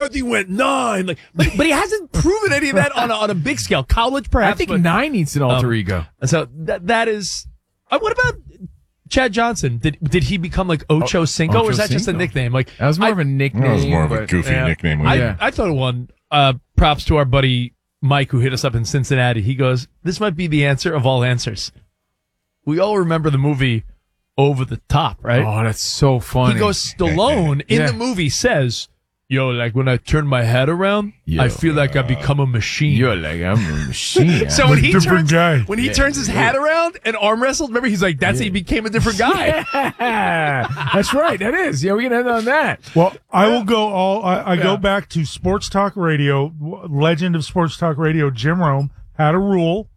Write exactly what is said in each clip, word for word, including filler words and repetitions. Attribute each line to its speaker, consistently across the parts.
Speaker 1: McCarthy went nine. Like, but, but he hasn't proven any of that on a, on a big scale. College, perhaps.
Speaker 2: I think
Speaker 1: but,
Speaker 2: nine needs an alter
Speaker 1: um,
Speaker 2: ego.
Speaker 1: So that that is. Uh, what about Chad Johnson? Did did he become like Ocho Cinco,
Speaker 2: Ocho
Speaker 1: or is that just a
Speaker 2: Cinco.
Speaker 1: nickname? Like
Speaker 2: That was more
Speaker 1: I,
Speaker 2: of a nickname.
Speaker 3: That was more of a
Speaker 2: but-
Speaker 3: goofy
Speaker 1: yeah.
Speaker 3: nickname.
Speaker 1: I,
Speaker 2: Yeah.
Speaker 1: I thought of one. Uh, props to our buddy Mike who hit us up in Cincinnati. He goes, "This might be the answer of all answers." We all remember the movie Over the Top, right?
Speaker 2: Oh, that's so funny.
Speaker 1: He goes, Stallone in
Speaker 2: Yeah.
Speaker 1: the movie says, "Yo, like when I turn my head around,
Speaker 2: Yo,
Speaker 1: I feel like I become a machine."
Speaker 2: You're like, I'm a machine.
Speaker 1: So when he
Speaker 3: different
Speaker 1: turns
Speaker 3: guy.
Speaker 1: when he turns his hat around and arm wrestled, remember he's like, "That's how he became a different guy."
Speaker 2: Yeah, that's right. That is. Yeah, we can end on that.
Speaker 4: Well, I will go all. I, I
Speaker 1: Yeah.
Speaker 4: go back to Sports Talk Radio, w- legend of Sports Talk Radio. Jim Rome had a rule: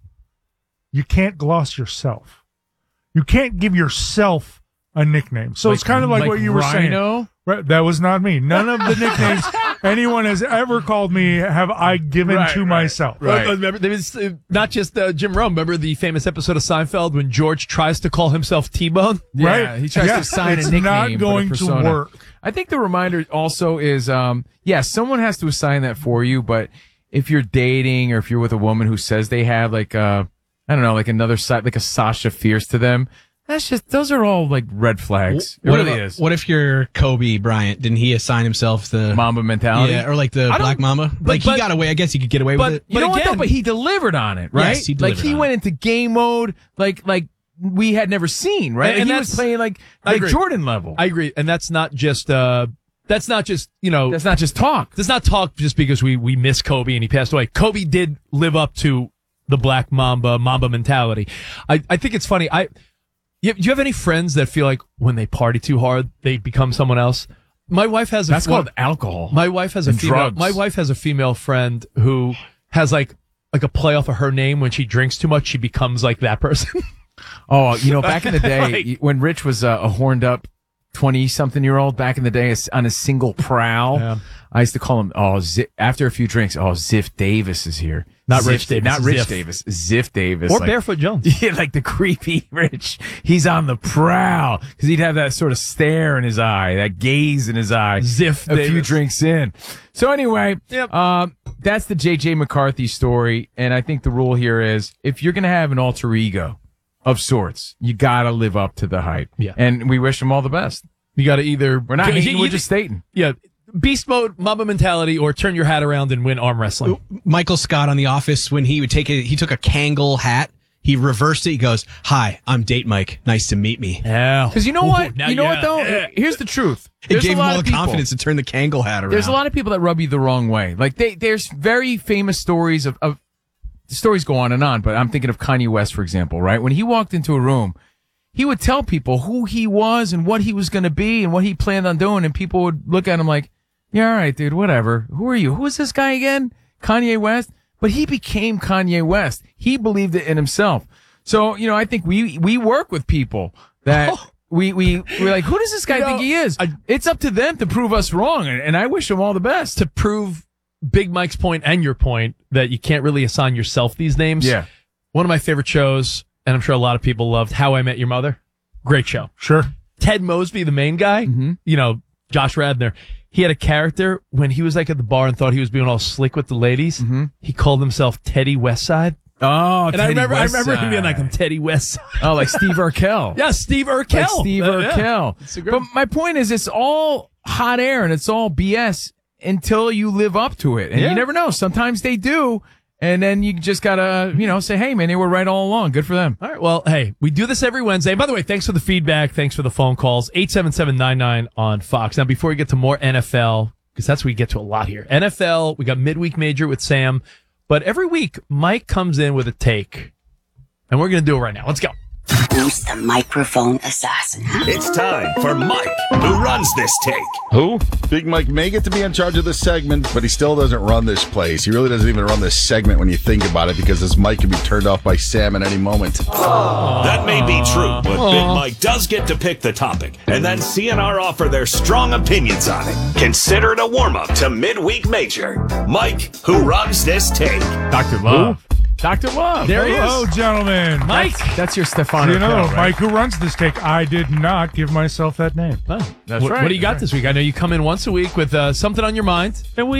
Speaker 4: you can't gloss yourself. You can't give yourself a nickname. So it's kind of like, what you were saying.
Speaker 2: Rhino?
Speaker 4: Right, that was not me. None of the nicknames anyone has ever called me have I given
Speaker 2: Right,
Speaker 4: to
Speaker 2: right.
Speaker 4: myself.
Speaker 1: Right. Remember, there was uh, not just uh, Jim Rome. Remember the famous episode of Seinfeld when George tries to call himself T-Bone?
Speaker 2: Yeah,
Speaker 4: Right.
Speaker 2: he tries
Speaker 4: Yeah,
Speaker 2: to sign
Speaker 4: it's
Speaker 2: a nickname.
Speaker 4: not
Speaker 2: but a
Speaker 4: going to
Speaker 2: persona.
Speaker 4: work.
Speaker 2: I think the reminder also is, um, yeah, someone has to assign that for you. But if you're dating or if you're with a woman who says they have like, uh, I don't know, like another side, like a Sasha Fierce to them, that's just, those are all like red flags. It
Speaker 5: What
Speaker 2: really
Speaker 5: if,
Speaker 2: is.
Speaker 5: what if you're Kobe Bryant? Didn't he assign himself the
Speaker 2: Mamba mentality?
Speaker 5: Yeah, or like the
Speaker 2: I don't-
Speaker 5: Black Mamba?
Speaker 1: but-
Speaker 5: Like
Speaker 1: but-
Speaker 5: he got away. I guess he could get away
Speaker 1: but-
Speaker 5: with it.
Speaker 2: You know what
Speaker 1: again-
Speaker 2: though? But he delivered on it, right?
Speaker 5: Yes, he
Speaker 2: like
Speaker 5: delivered
Speaker 2: he
Speaker 5: on
Speaker 2: went
Speaker 5: it.
Speaker 2: into game mode, like like we had never seen, right?
Speaker 1: And- and
Speaker 2: he was
Speaker 1: that's-
Speaker 2: playing like
Speaker 1: I
Speaker 2: like
Speaker 1: agree.
Speaker 2: Jordan level.
Speaker 1: I agree, and that's not just uh, that's not just you know
Speaker 2: That's not just talk.
Speaker 1: Let's not talk just because we, we miss Kobe and he passed away. Kobe did live up to the Black Mamba, Mamba mentality. I, I think it's funny. I, you, do you have any friends that feel like when they party too hard, they become someone else? My wife has a
Speaker 2: That's
Speaker 1: well,
Speaker 2: called alcohol.
Speaker 1: My wife has a
Speaker 2: and
Speaker 1: female,
Speaker 2: drugs.
Speaker 1: my wife has a female friend who has like, like a play off of her name. When she drinks too much, she becomes like that person.
Speaker 2: Oh, you know, back in the day
Speaker 1: Like-
Speaker 2: when Rich was uh, a horned up twenty-something-year-old back in the day on a single prowl,
Speaker 1: Yeah.
Speaker 2: I used to call him, oh, Ziff, after a few drinks, oh, Ziff Davis is here.
Speaker 1: Not
Speaker 2: Ziff,
Speaker 1: Rich Davis,
Speaker 2: Not Rich
Speaker 1: Ziff.
Speaker 2: Davis. Ziff Davis.
Speaker 1: or
Speaker 2: like,
Speaker 1: Barefoot Jones.
Speaker 2: Yeah, like the creepy Rich. He's on the prowl because he'd have that sort of stare in his eye, that gaze in his eye.
Speaker 1: Ziff
Speaker 2: a few
Speaker 1: Davis.
Speaker 2: drinks in. So anyway,
Speaker 1: Yep.
Speaker 2: um, that's the J J McCarthy story. And I think the rule here is if you're going to have an alter ego of sorts, you got to live up to the hype.
Speaker 1: Yeah.
Speaker 2: And we wish him all the best.
Speaker 1: You got to either
Speaker 2: We're not
Speaker 1: you-
Speaker 2: hating,
Speaker 1: you-
Speaker 2: we're just stating.
Speaker 1: yeah, beast mode, Mamba mentality, or turn your hat around and win arm wrestling.
Speaker 5: Michael Scott on The Office, when he would take it, he took a Kangol hat. He reversed it. He goes, "Hi, I'm Date Mike. Nice to meet me."
Speaker 1: Yeah,
Speaker 2: Because you know what?
Speaker 1: now
Speaker 2: You know
Speaker 1: yeah,
Speaker 2: what though?
Speaker 1: yeah.
Speaker 2: Here's the truth.
Speaker 5: It
Speaker 2: There's
Speaker 5: gave
Speaker 2: a
Speaker 5: him
Speaker 2: lot
Speaker 5: all
Speaker 2: of
Speaker 5: the
Speaker 2: people-
Speaker 5: confidence to turn the Kangol hat around.
Speaker 2: There's a lot of people that rub you the wrong way. Like they, there's very famous stories of, of the stories go on and on, but I'm thinking of Kanye West, for example, right? When he walked into a room, he would tell people who he was and what he was going to be and what he planned on doing. And people would look at him like, yeah, all right, dude, whatever. Who are you? Who is this guy again? Kanye West? But he became Kanye West. He believed it in himself. So, you know, I think we, we work with people that we, we, we're like, who does this guy
Speaker 1: You know,
Speaker 2: think he is?
Speaker 1: I-
Speaker 2: It's up to them to prove us wrong. And, and I wish them all the best.
Speaker 1: to prove Big Mike's point and your point that you can't really assign yourself these names.
Speaker 2: Yeah.
Speaker 1: One of my favorite shows, and I'm sure a lot of people loved How I Met Your Mother. Great show.
Speaker 4: Sure.
Speaker 1: Ted Mosby, the main guy,
Speaker 2: Mm-hmm.
Speaker 1: you know, Josh Radner, he had a character when he was like at the bar and thought he was being all slick with the ladies.
Speaker 2: Mm-hmm.
Speaker 1: He called himself Teddy Westside.
Speaker 2: Oh,
Speaker 1: And I remember, I remember him being like, I'm Teddy Westside.
Speaker 2: oh, like Steve Urkel.
Speaker 1: Yeah, Steve Urkel.
Speaker 2: Like Steve
Speaker 1: Uh, yeah.
Speaker 2: Urkel.
Speaker 1: It's a great-
Speaker 2: But my point is, it's all hot air and it's all B S until you live up to it. And
Speaker 1: Yeah.
Speaker 2: you never know. Sometimes they do. And then you just gotta, you know, say, hey, man, they were right all along. Good for them.
Speaker 1: All right. Well, hey, we do this every Wednesday. By the way, thanks for the feedback. Thanks for the phone calls. eight seven seven nine nine on Fox. Now, before we get to more N F L, because that's what we get to a lot here. N F L, we got midweek major with Sam. But every week, Mike comes in with a take. And we're going to do it right now. Let's go.
Speaker 6: Who's the microphone assassin?
Speaker 7: It's time for Mike, who runs this take.
Speaker 3: Who? Big Mike may get to be in charge of this segment, but he still doesn't run this place. He really doesn't even run this segment when you think about it, because this mic can be turned off by Sam at any moment.
Speaker 7: That may be true, but Big Mike does get to pick the topic, and then C N R offer their strong opinions on it. Consider it a warm-up to midweek major. Mike, who runs this take.
Speaker 2: Doctor Love. Doctor Love.
Speaker 1: There he is.
Speaker 4: Hello, gentlemen.
Speaker 1: Mike.
Speaker 2: That's your Stefano.
Speaker 4: You know,
Speaker 2: right?
Speaker 4: Mike, who runs this take, I did not give myself that name.
Speaker 1: Oh,
Speaker 2: That's
Speaker 1: what,
Speaker 2: right.
Speaker 1: What do you got
Speaker 2: That's
Speaker 1: this week? I know you come in once a week with uh, something on your mind. And we